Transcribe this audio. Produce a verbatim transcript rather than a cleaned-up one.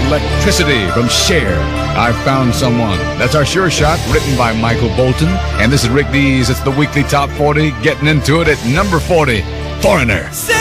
Electricity from Cher. I Found Someone. That's our Sure Shot, written by Michael Bolton. And this is Rick Dees. It's the weekly top forty. Getting into it at number forty, Foreigner.